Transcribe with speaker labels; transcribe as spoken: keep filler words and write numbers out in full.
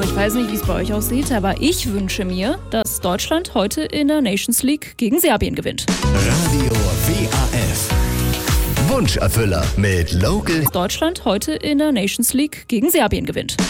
Speaker 1: ich weiß nicht, wie es bei euch aussieht, aber ich wünsche mir, dass Deutschland heute in der Nations League gegen Serbien gewinnt.
Speaker 2: Radio W A F. Wunscherfüller mit Local.
Speaker 1: Deutschland heute in der Nations League gegen Serbien gewinnt.